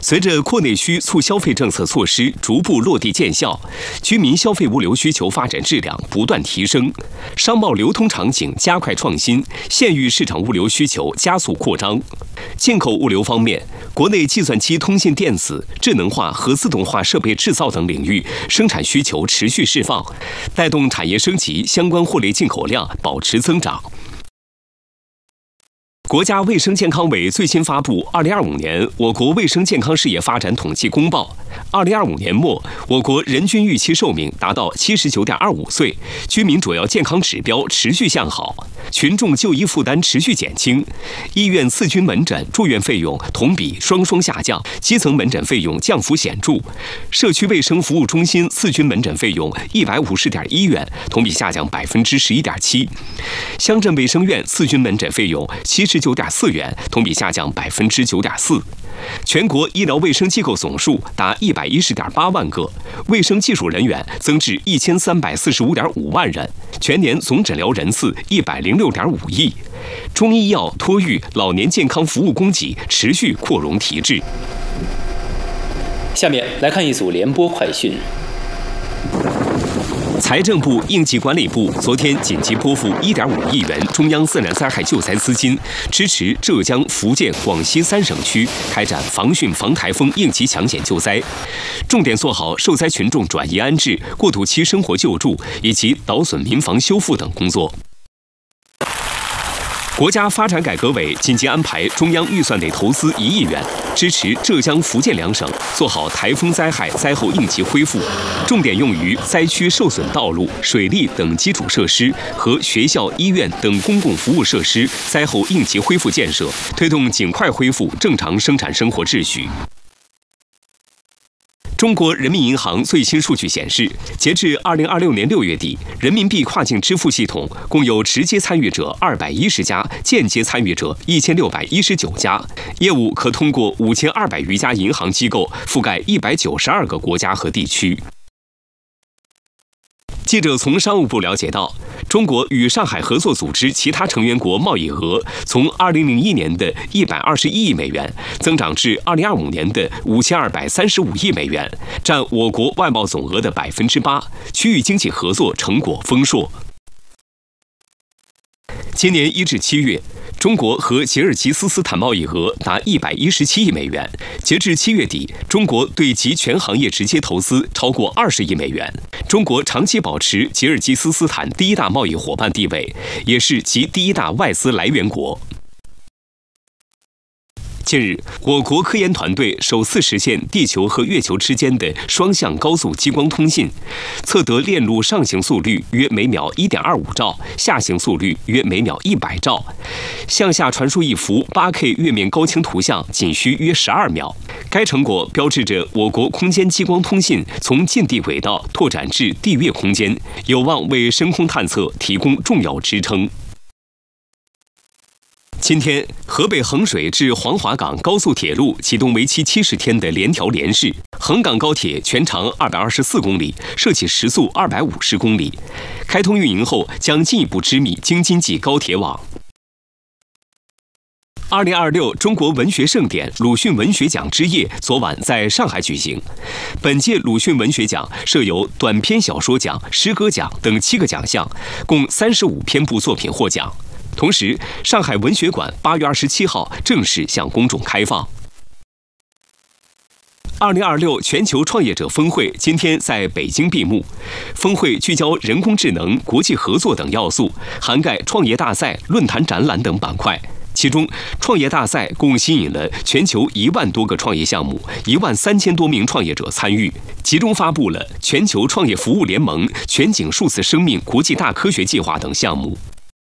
随着扩内需促消费政策措施逐步落地见效，居民消费物流需求发展质量不断提升，商贸流通场景加快创新，县域市场物流需求加速扩张。进口物流方面，国内计算机通信电子、智能化和自动化设备制造等领域生产需求持续释放，带动产业升级相关货类进口量保持增长。国家卫生健康委最新发布2025年我国卫生健康事业发展统计公报。2025年末，我国人均预期寿命达到79.25岁，居民主要健康指标持续向好，群众就医负担持续减轻，医院次均门诊住院费用同比双下降，基层门诊费用降幅显著，社区卫生服务中心次均门诊费用150.1元，同比下降11.7%，乡镇卫生院次均门诊费用79.4元，同比下降9.4%。全国医疗卫生机构总数达110.8万个，卫生技术人员增至1345.5万人，全年总诊疗人次106.5亿。中医药、托育、老年健康服务供给持续扩容提质。 下面来看一组联播快讯。 财政部、应急管理部昨天紧急拨付1.5亿元中央自然灾害救灾资金，支持浙江、福建、广西3省区开展防汛防台风应急抢险救灾，重点做好受灾群众转移安置、过渡期生活救助以及捣损民房修复等工作。国家发展改革委紧急安排中央预算内投资1亿元，支持浙江、福建2省做好台风灾害灾后应急恢复，重点用于灾区受损道路、水利等基础设施和学校、医院等公共服务设施灾后应急恢复建设，推动尽快恢复正常生产生活秩序。中国人民银行最新数据显示，截至2026年6月底，人民币跨境支付系统共有直接参与者210家，间接参与者1619家，业务可通过5200余家银行机构，覆盖192个国家和地区。记者从商务部了解到，中国与上海合作组织其他成员国贸易额从2001年的121亿美元增长至2025年的5235亿美元，占我国外贸总额的8%，区域经济合作成果丰硕。今年1至7月，中国和吉尔吉斯斯坦贸易额达117亿美元。截至7月底，中国对其全行业直接投资超过20亿美元。中国长期保持吉尔吉斯斯坦第一大贸易伙伴地位，也是其第一大外资来源国。近日，我国科研团队首次实现地球和月球之间的双向高速激光通信，测得链路上行速率约每秒1.25兆，下行速率约每秒100兆。向下传输一幅 8K 月面高清图像仅需约12秒。该成果标志着我国空间激光通信从近地轨道拓展至地月空间，有望为深空探测提供重要支撑。今天，河北衡水至黄骅港高速铁路启动为期70天的联调联试，衡港高铁全长224公里，设起时速250公里。开通运营后，将进一步织密京津冀高铁网。2026中国文学盛典鲁迅文学奖之夜昨晚在上海举行。本届鲁迅文学奖设有短篇小说奖、诗歌奖等7个奖项，共35篇部作品获奖。同时，上海文学馆8月27号正式向公众开放。2026全球创业者峰会今天在北京闭幕。峰会聚焦人工智能、国际合作等要素，涵盖创业大赛、论坛展览等板块。其中，创业大赛共吸引了全球1万多个创业项目，13000多名创业者参与，集中发布了全球创业服务联盟、全景数字生命国际大科学计划等项目。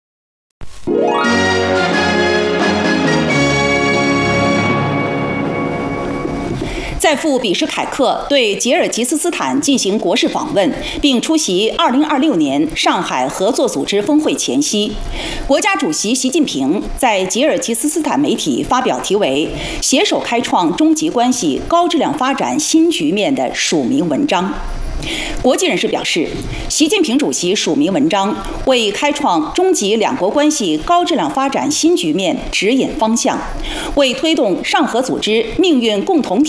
在赴比什凯克对吉尔吉斯斯坦进行国事访问，并出席2026年上海合作组织峰会前夕，国家主席习近平在吉尔吉斯斯坦媒体发表题为“携手开创中吉关系高质量发展新局面”的署名文章。国际人士表示，习近平主席署名文章为开创中吉两国关系高质量发展新局面指引方向，为推动上合组织命运共同体